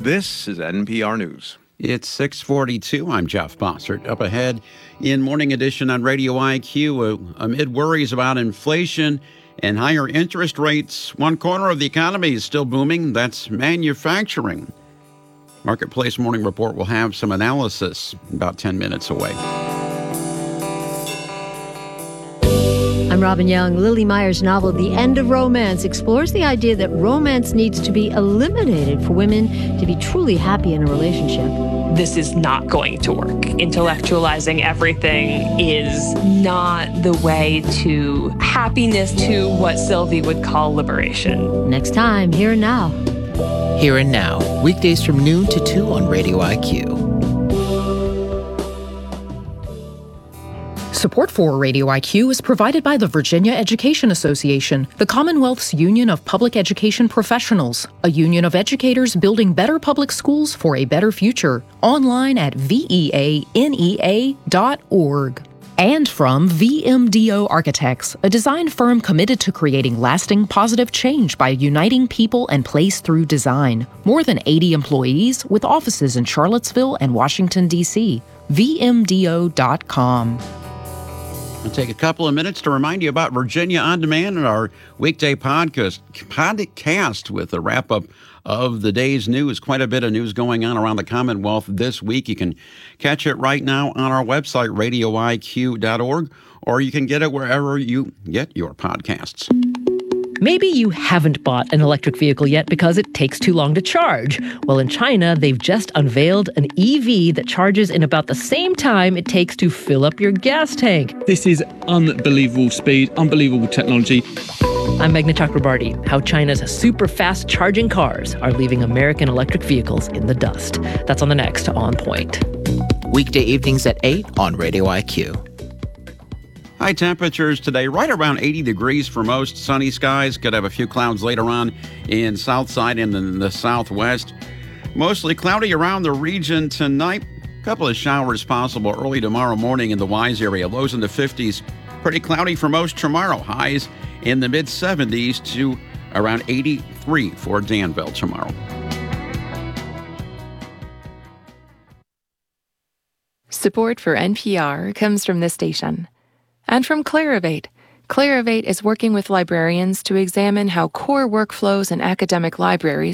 This is NPR News. It's 6:42. I'm Jeff Bossert. Up ahead in Morning Edition on Radio IQ, amid worries about inflation and higher interest rates, one corner of the economy is still booming. That's manufacturing. Marketplace Morning Report will have some analysis about 10 minutes away. I'm Robin Young. Lily Meyer's novel, The End of Romance, explores the idea that romance needs to be eliminated for women to be truly happy in a relationship. This is not going to work. Intellectualizing everything is not the way to happiness, to what Sylvie would call liberation. Next time, Here and Now. Here and Now, weekdays from noon to 2 on Radio IQ. Support for Radio IQ is provided by the Virginia Education Association, the Commonwealth's Union of Public Education Professionals, a union of educators building better public schools for a better future. Online at veanea.org. And from VMDO Architects, a design firm committed to creating lasting positive change by uniting people and place through design. More than 80 employees with offices in Charlottesville and Washington, D.C. VMDO.com. I'll take a couple of minutes to remind you about Virginia On Demand and our weekday podcast with a wrap-up of the day's news. Quite a bit of news going on around the Commonwealth this week. You can catch it right now on our website, radioiq.org, or you can get it wherever you get your podcasts. Maybe you haven't bought an electric vehicle yet because it takes too long to charge. Well, in China, they've just unveiled an EV that charges in about the same time it takes to fill up your gas tank. This is unbelievable speed, unbelievable technology. I'm Meghna Chakrabarty. How China's super fast charging cars are leaving American electric vehicles in the dust. That's on the next On Point. Weekday evenings at 8 on Radio IQ. High temperatures today, right around 80 degrees for most. Sunny skies. Could have a few clouds later on in Southside and in the Southwest. Mostly cloudy around the region tonight. A couple of showers possible early tomorrow morning in the Wise area. Lows in the 50s. Pretty cloudy for most tomorrow. Highs in the mid-70s to around 83 for Danville tomorrow. Support for NPR comes from this station. And from Clarivate. Clarivate is working with librarians to examine how core workflows in academic libraries